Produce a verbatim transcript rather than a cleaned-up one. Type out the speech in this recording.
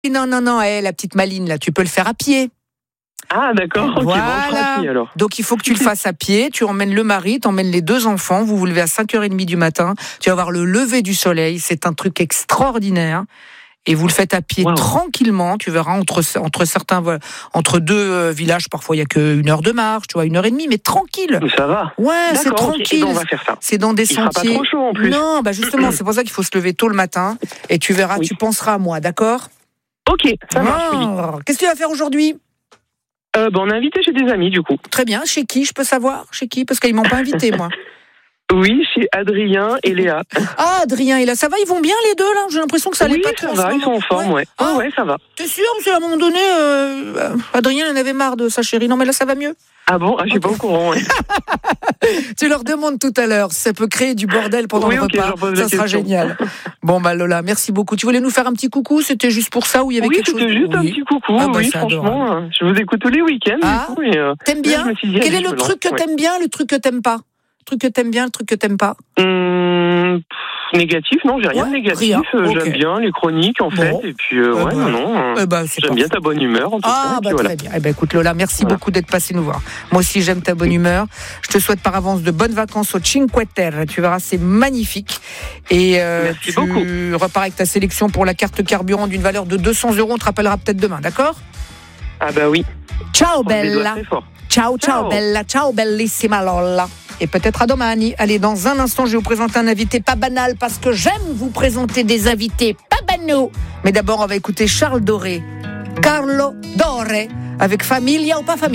Non, non, non, hey, la petite Maline, là, tu peux le faire à pied. Ah, d'accord. Ok, Voilà. bon, on fera à pied, alors. Donc, il faut que tu le fasses à pied. Tu emmènes le mari, tu emmènes les deux enfants. Vous vous levez à cinq heures trente du matin. Tu vas voir le lever du soleil. C'est un truc extraordinaire. Et vous le faites à pied wow. tranquillement. Tu verras entre, entre certains, entre deux euh, villages, parfois il n'y a qu'une heure de marche, tu vois, une heure et demie, mais tranquille. Mais ça va. Ouais, d'accord, c'est tranquille. Okay. Et ben on va faire ça. C'est dans des il sentiers. Il fera pas trop chaud en plus. Non, bah justement, c'est pour ça qu'il faut se lever tôt le matin. Et tu verras, oui. tu penseras à moi, d'accord? Ok, ça marche. Oh, oui. Qu'est-ce que tu vas faire aujourd'hui? euh, bah, On a invité chez des amis, du coup. Très bien. Chez qui? Je peux savoir? Chez qui? Parce qu'ils m'ont pas invité, moi. Oui, chez Adrien et Léa. Ah, Adrien et Léa, ça va, ils vont bien les deux là? J'ai l'impression que ça allait oui, pas trop. Oui, ça va, ils sont en forme, ouais. Ouais, ah, ouais, ça va. T'es sûr? Parce qu'à un moment donné, euh, Adrien en avait marre de sa chérie. Non, mais là, ça va mieux. Ah bon? Ah, je suis okay. pas au courant, ouais. Tu leur demandes tout à l'heure si ça peut créer du bordel pendant oui, le okay, repas. Ça sera génial. Bon, bah Lola, merci beaucoup. Tu voulais nous faire un petit coucou? C'était juste pour ça ou il y avait oui, quelque chose? Oui, c'était juste un petit coucou. Ah, bah, oui, franchement, adorable. Je vous écoute tous les week-ends. Ah, du coup, et, euh, t'aimes bien? Dit, Quel est le truc que ouais. t'aimes bien, le truc que t'aimes pas? Le truc que t'aimes bien, le truc que t'aimes pas? Hum, pff, négatif, non, j'ai rien ouais, de négatif. Rien. Euh, okay. J'aime bien les chroniques, en bon. fait. Et puis, euh, ouais, euh, non, non. Euh, bah, j'aime bien ta bonne humeur, en tout ah, cas. bah, voilà. très bien. Eh ben, écoute, Lola, merci voilà. beaucoup d'être passée nous voir. Moi aussi, j'aime ta bonne humeur. Je te souhaite par avance de bonnes vacances au Cinque Terre. Tu verras, c'est magnifique. Et euh, merci tu beaucoup. repars avec ta sélection pour la carte carburant d'une valeur de deux cents euros. On te rappellera peut-être demain, d'accord? Ah, bah oui. Ciao, bella. Ciao, ciao, ciao, bella. Ciao, bellissima Lola. Et peut-être à domani. Allez, dans un instant, je vais vous présenter un invité pas banal parce que j'aime vous présenter des invités pas banaux. Mais d'abord, on va écouter Charles Doré. Carlo Doré avec Familia ou pas Familia.